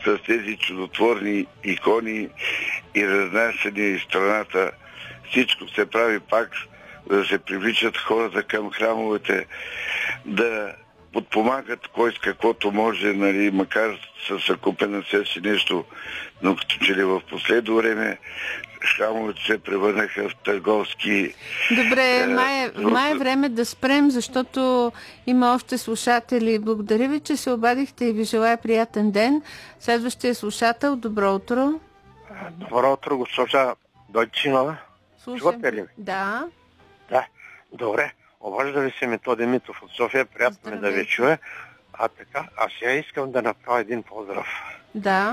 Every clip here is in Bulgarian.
с тези чудотворни икони и разнасяне из страната. Всичко се прави пак, да се привличат хората към храмовете, да подпомагат кой с каквото може, нали, макар с съкупена си нещо, но като че ли в последно време храмовете се превърнаха в търговски... Добре, май е време да спрем, защото има още слушатели. Благодаря ви, че се обадихте и ви желая приятен ден. Следващия слушател, добро утро. Добро утро, госпожа Дойчинова. Чувате ли? Да. Да, добре. Обажда ви се Методи Митов от София. Приятно ми да ви чуя. А сега искам да направя един поздрав. Да.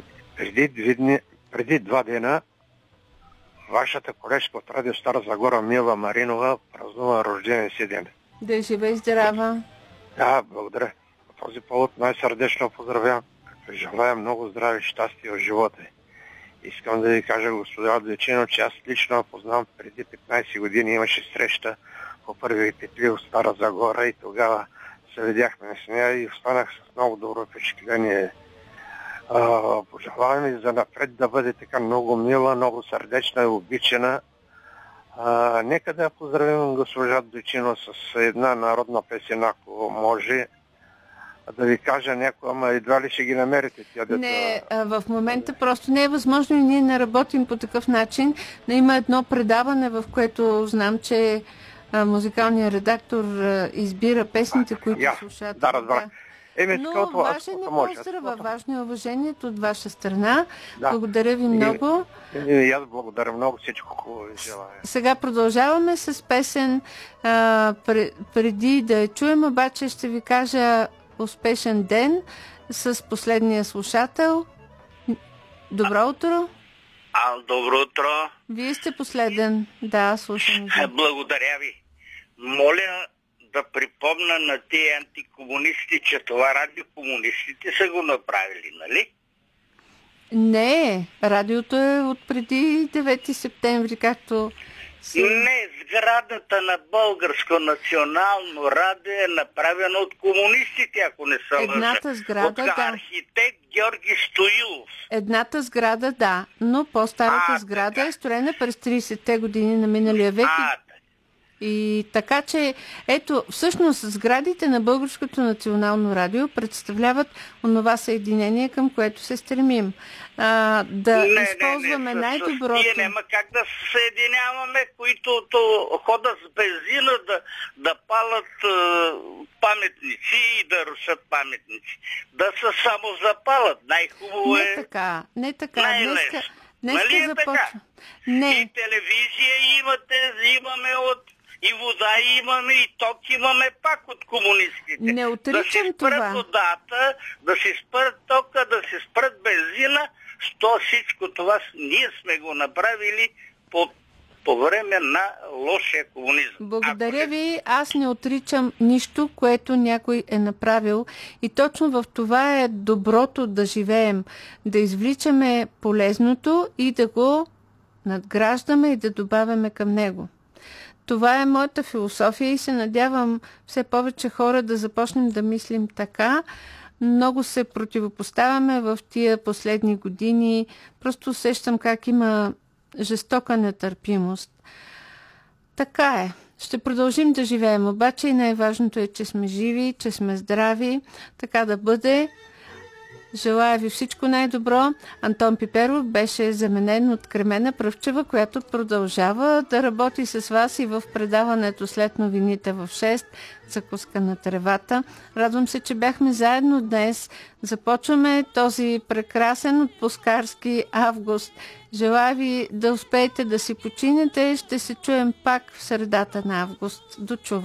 Преди 2 дена вашата колежка от Радио Стара Загора Мила Маринова празнува рождения си ден. Да живее здрава. Да, благодаря. По този повод най-сърдечно поздравявам. Като ви желая много здраве и щастие в живота. Искам да ви кажа, господа Дойчинов, че аз лично познавам преди 15 години. Имаше среща по първи петли в Стара Загора и тогава се видяхме с нея и останах с много добро впечатление. Пожелавам ви за напред да бъде така много мила, много сърдечна и обичана. Нека да поздравим госпожа Дойчинова с една народна песен, ако може. Да ви кажа някой, ама едва ли ще ги намерите тя да... Не, в момента просто не е възможно и ние не работим по такъв начин. Но има едно предаване, в което знам, че музикалният редактор избира песните, които слушат. Да, разбрах. Но важен е поздрава, важно е уважението от ваша страна. Да. Благодаря ви много. И аз благодаря много, всичко хубаво ви желая. Сега продължаваме с песен. Преди да я чуем, обаче ще ви кажа успешен ден с последния слушател. Добро утро. Добро утро. Вие сте последен. Да, слушам ви. Благодаря ви. Моля да припомна на тия антикомунисти, че това радио комунистите са го направили, нали? Не, радиото е от преди 9 септември, както... Не, сградата на Българско национално радио е направена от комунистите, ако не се лъжа. Едната сграда, от архитект Георги Стоилов. Едната сграда, да, но по-старата сграда е строена през 30-те години на миналия век. И така че, ето, всъщност сградите на Българското национално радио представляват онова съединение, към което се стремим. Използваме най-доброто. Ние няма как да се съединяваме, които ходят с бензина да палят паметници и да рушат паметници. Да се само запалят. Най-хубаво е... Не така. Най-лесно. Нали е така? Не. И телевизия имаме от... И вода имаме, и ток имаме пак от комунистите. Не отричам да си това. спрат водата, да си спрат тока, да си спрат бензина. Всичко това ние сме го направили по време на лошия комунизъм. Благодаря ви. Аз не отричам нищо, което някой е направил. И точно в това е доброто да живеем. Да извличаме полезното и да го надграждаме и да добавяме към него. Това е моята философия и се надявам все повече хора да започнем да мислим така. Много се противопоставяме в тия последни години. Просто усещам как има жестока нетърпимост. Така е. Ще продължим да живеем, обаче и най-важното е, че сме живи, че сме здрави. Така да бъде. Желая ви всичко най-добро. Антон Пиперов беше заменен от Кремена Пръвчева, която продължава да работи с вас и в предаването след новините в 6, закуска на тревата. Радвам се, че бяхме заедно днес. Започваме този прекрасен отпускарски август. Желая ви да успеете да си починете. Ще се чуем пак в средата на август. До чуване.